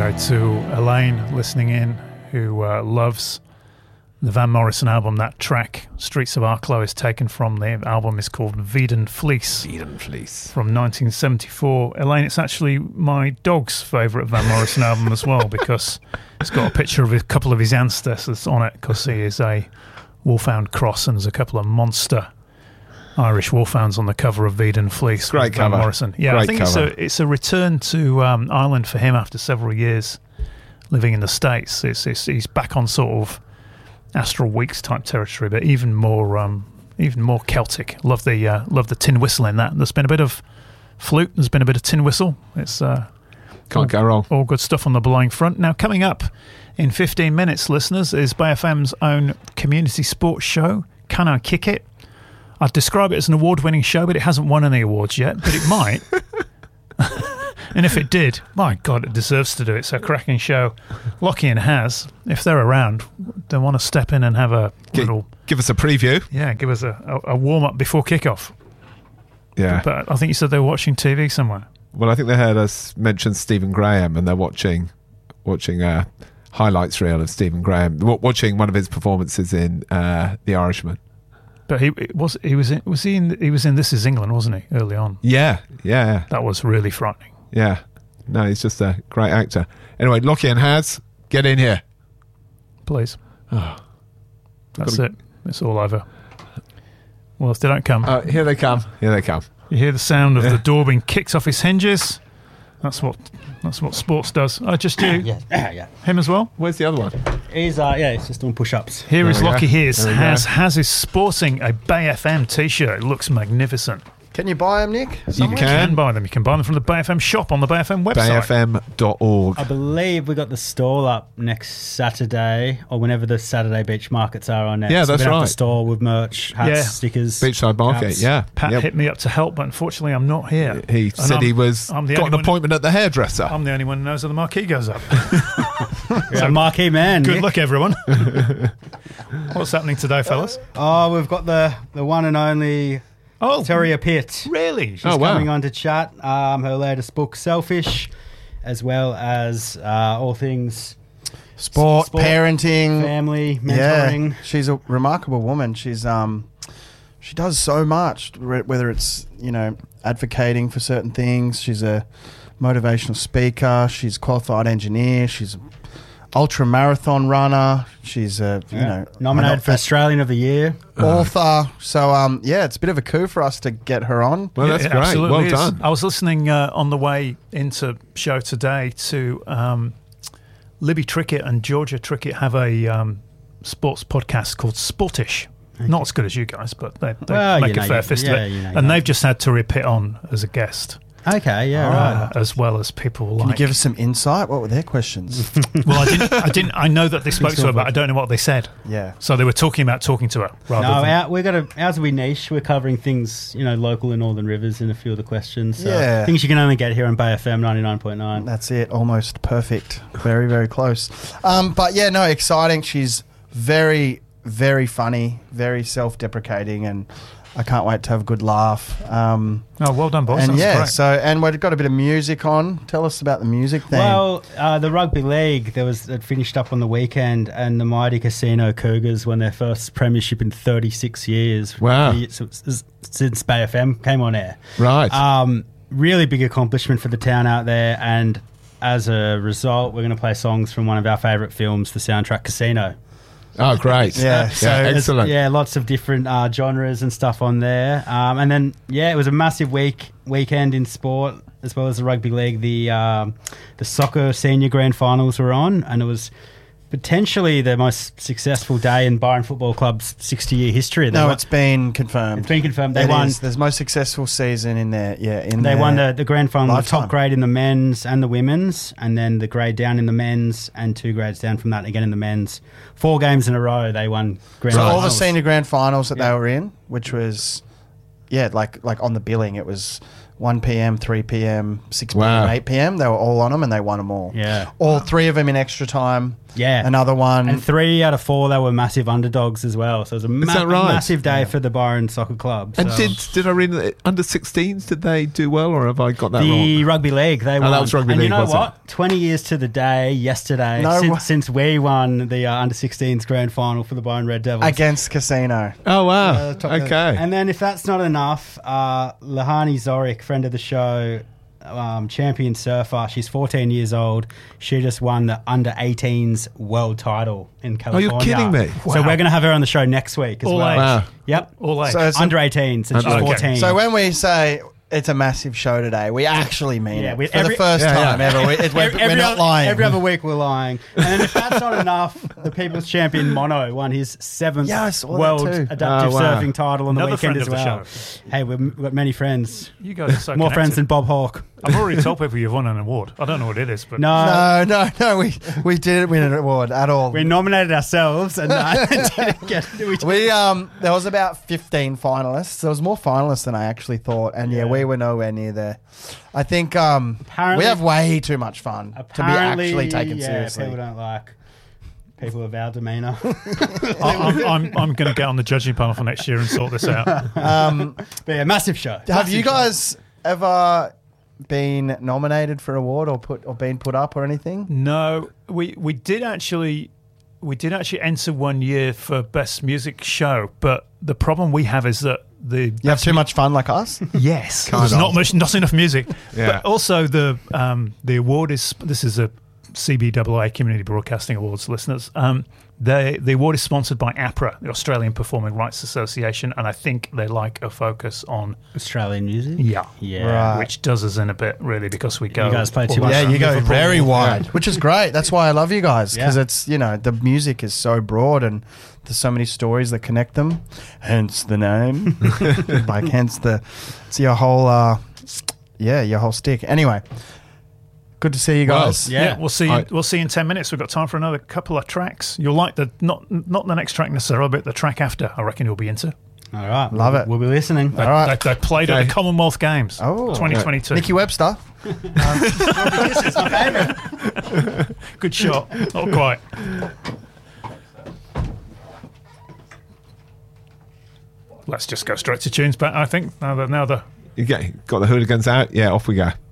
go to Elaine listening in, who loves the Van Morrison album. That track, Streets of Arklow, is taken from the album is called Veden Fleece. Veden Fleece. From 1974. Elaine, it's actually my dog's favourite Van Morrison album as well, because it's got a picture of a couple of his ancestors on it, because he is a wolfhound cross, and there's a couple of monster Irish wolfhounds on the cover of Veden Fleece. Great cover. Van Morrison. Yeah, Great I think cover. it's a return to Ireland for him after several years living in the States. He's back on sort of Astral Weeks type territory, but even more Celtic. Love the tin whistle in that. There's been a bit of flute. There's been a bit of tin whistle. It's can't go wrong. All good stuff on the blowing front. Now, coming up in 15 minutes, listeners, is Bay FM's own community sports show, Can I Kick It? I'd describe it as an award-winning show, but it hasn't won any awards yet, but it might. And if it did, my God, it deserves to do it. It's a cracking show. Lockie and Haz, if they're around, they want to step in and have a little... Give us a preview. Yeah, give us a warm-up before kickoff. Yeah. But I think you said they were watching TV somewhere. Well, I think they heard us mention Stephen Graham, and they're watching highlights reel of Stephen Graham, watching one of his performances in The Irishman. But he was in This Is England, wasn't he, early on? Yeah. That was really frightening. Yeah. No, he's just a great actor. Anyway, Lockie and Haz, get in here. Please. Oh, that's it. It's all over. Well, if they don't come... Here they come. Here they come. You hear the sound of the door being kicked off his hinges. That's what sports does. Just you? Yeah. Him as well? Where's the other one? He's he's just doing push-ups. Here is Lockie. Haz is sporting a Bay FM t-shirt. It looks magnificent. Can you buy them, Nick? You can buy them. You can buy them from the Bay FM shop on the Bay FM website. bayfm.org. I believe we got the stall up next Saturday, or whenever the Saturday beach markets are on next. Yeah, that's right. The stall with merch, hats, stickers. Beachside Market, hats. yeah. Pat hit me up to help, but unfortunately I'm not here. He said he got an appointment at the hairdresser. I'm the only one who knows how the marquee goes up. So marquee man. Good Nick. luck, everyone. What's happening today, fellas? We've got the one and only... Terrier Pitt. Really? She's coming on to chat. Her latest book, Selfish, as well as all things sport, parenting, family, mentoring. Yeah, she's a remarkable woman. She's she does so much, whether it's advocating for certain things. She's a motivational speaker. She's a qualified engineer. She's an ultra marathon runner. She's nominated for Australian of the Year, author. So it's a bit of a coup for us to get her on. Well, that's great. Well done. I was listening on the way into show today to Libby Trickett and Georgia Trickett have a sports podcast called Sportish. Okay. Not as good as you guys, but they make a fair fist of it. And they've just had Terrier Pitt on as a guest. Okay, right. As well as people Can you give us some insight? What were their questions? Well, I didn't. I know that they spoke to her, but I don't know what they said. Yeah. So they were talking to her. Ours will be niche. We're covering things, local in Northern Rivers in a few of the questions. So things you can only get here on Bay FM 99.9. That's it. Almost perfect. Very, very close. But yeah, no, exciting. She's very, very funny, very self-deprecating, and I can't wait to have a good laugh. Well done, boss. And That's great. and we've got a bit of music on. Tell us about the music thing. Well, the rugby league, it finished up on the weekend, and the mighty Casino Cougars won their first premiership in 36 years. Wow. Since Bay FM came on air. Right. Really big accomplishment for the town out there, and as a result, we're going to play songs from one of our favourite films, the soundtrack Casino. Oh, great. Excellent. Lots of different genres and stuff on there. And then, it was a massive weekend in sport, as well as the rugby league. The soccer senior grand finals were on, and it was potentially the most successful day in Byron Football Club's 60-year history. It's been confirmed. It's been confirmed. They won. There's most successful season in there. Yeah, they won the grand final, the top grade in the men's and the women's, and then the grade down in the men's, and 2 grades down from that again in the men's. 4 games in a row they won grand finals. All the senior grand finals that they were in, which was like on the billing, it was 1 p.m., 3 p.m., 6 p.m., Wow. 8 p.m. They were all on them and they won them all. Yeah. All 3 of them in extra time. Yeah. Another one. And 3 out of 4, they were massive underdogs as well. So it was a that right? massive day for the Byron Soccer Club. And So did I read that under 16s? Did they do well, or have I got that the wrong? rugby league, they won. that was rugby and league, you know wasn't what? 20 years to the day yesterday since we won the under 16s grand final for the Byron Red Devils. against Casino. Oh wow! Okay. And then if that's not enough, Lahani Zorik, friend of the show, champion surfer, she's 14 years old. She just won the under 18s world title in California. you're kidding me. So we're going to have her on the show next week as All well. age. Wow. Yep. All age. So it's Under 18s, and she's Okay. 14. So when we say it's a massive show today, we actually mean Yeah, it. we- For every- the first Yeah, time yeah. ever. We're not lying. Every other week we're lying. And then if that's not enough, the People's Champion Mono won his 7th Yeah, I saw that World too. Adaptive Oh, wow. Surfing title on the Another weekend friend as of the well. show. Hey, we've got many friends. You guys are so More friends than connected. Bob Hawke. I've already told people you've won an award. I don't know what it is, but No, No, we didn't win an award at all. we nominated ourselves and didn't get it. We there was about 15 finalists. There was more finalists than I actually thought, and yeah, we were nowhere near there. I think we have way too much fun to be actually taken People seriously. don't like people of our demeanour. I'm going to get on the judging panel for next year and sort this out. But yeah, massive show. Have you Massive show. guys ever been nominated for an award or been put up or anything? No, we did actually enter one year for best music show, but the problem we have is that You have too much fun like us? yes, Kind there's of. not enough music. Yeah. But also the award is this is a CBAA Community Broadcasting Awards listeners. The award is sponsored by APRA, the Australian Performing Rights Association, and I think they like a focus on Australian music? yeah, Yeah. Right. which does us in a bit really because we go. You guys play too all much. over Yeah, you go Liverpool. very wide, which is great. That's why I love you guys, because Yeah. it's, the music is so broad and there's so many stories that connect them. Hence the name, it's your whole, your whole stick. Anyway, good to see you guys. Well, Yeah, we'll see. Right. We'll see in 10 minutes. We've got time for another couple of tracks. You'll like the not the next track necessarily, but the track after. I reckon you'll be into. All right. Love it. We'll be listening. They, All right. they played at Okay. the Commonwealth Games, Oh. 2022. Nicky Webster. It's my favourite. Good shot. Not quite. Let's just go straight to tunes. But I think now the You got the hooligans out. Yeah, off we go.